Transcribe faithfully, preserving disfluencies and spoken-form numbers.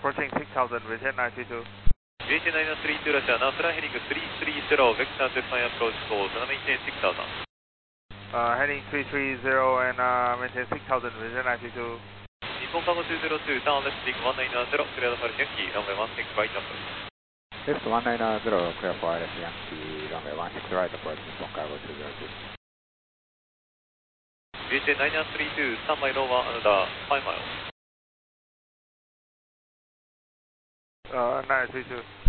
approaching six thousand, vision nine three two. vision nine three two ラシア、ナウフライヘディングthree three zero、ベクターゼファイアプローチコード、maintain six thousand。 Uh, heading three three zero and uh, maintain six thousand, vision nine three two. 日本カゴtwo zero two、ターンレフティングone nine zero、クリアドファルヤンキー、ランウェイone six right approach。 Left one nine zero, clear for I L S Yankee, runway one six right approach, Nippon Cargo two zero two. vision nine three two、スタンバイローワン、アナダー、five miles。 Uh, nine three two.